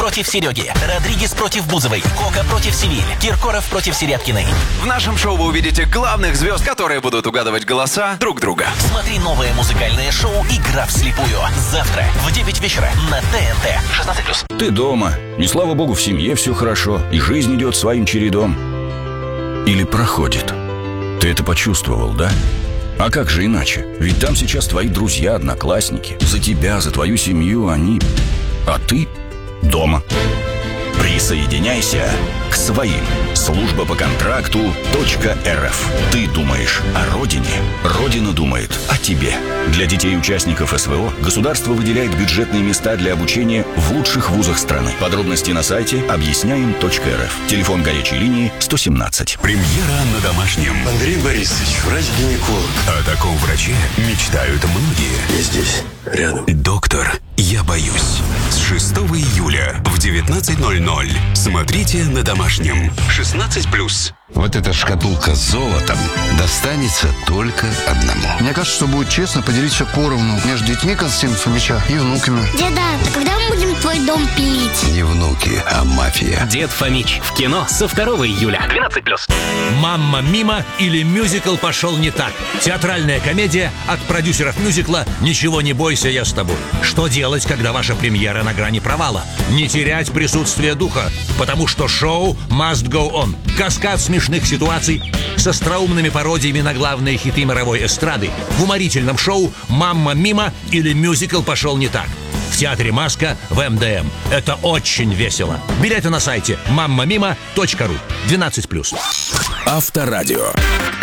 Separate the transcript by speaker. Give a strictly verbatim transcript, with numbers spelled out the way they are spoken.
Speaker 1: против Сереги, Родригес против Бузовой, Кока против Севиль, Киркоров против Серябкиной.
Speaker 2: В нашем шоу вы увидите главных звезд, которые будут угадывать голоса друг друга.
Speaker 1: Смотри новое музыкальное шоу «Игра вслепую» завтра в девять вечера на ТНТ. шестнадцать плюс.
Speaker 3: Ты дома, и слава богу, в семье все хорошо, и жизнь идет своим чередом. Или проходит. Ты это почувствовал, да? А как же иначе? Ведь там сейчас твои друзья, одноклассники. За тебя, за твою семью они... А ты дома. Присоединяйся к своим. Служба по контракту .рф. Ты думаешь о родине, Родина думает о тебе. Для детей-участников СВО государство выделяет бюджетные места для обучения в лучших вузах страны. Подробности на сайте объясняем точка эр эф. Телефон горячей линии сто семнадцать.
Speaker 4: Премьера на Домашнем.
Speaker 5: Андрей Борисович, врач-гинеколог.
Speaker 4: О таком враче мечтают многие.
Speaker 5: Я здесь, рядом.
Speaker 4: Доктор, я боюсь. С шестого июля в девятнадцать ноль ноль. Смотрите на Домашнем. шестнадцать плюс.
Speaker 6: Вот эта шкатулка с золотом достанется только одному.
Speaker 7: Мне кажется, что будет честно поделить все поровну между детьми Константина Фомича и внуками.
Speaker 8: Деда, а когда мы будем твой дом пилить?
Speaker 6: Не внуки, а мафия.
Speaker 9: Дед Фомич в кино со второго июля. двенадцать плюс.
Speaker 10: «Мамма Мима» или «Мюзикл пошел не так». Театральная комедия от продюсеров мюзикла «Ничего не бойся, я с тобой». Что делать, когда ваша премьера на грани провала? Не терять присутствие духа, потому что шоу must go on. Каскад смешных ситуаций с остроумными пародиями на главные хиты мировой эстрады в уморительном шоу «Мамма Мима» или «Мюзикл пошел не так». В театре «Маска» в эм дэ эм. Это очень весело. Билеты на сайте мамма мима точка ру. двенадцать плюс.
Speaker 4: Авторадио.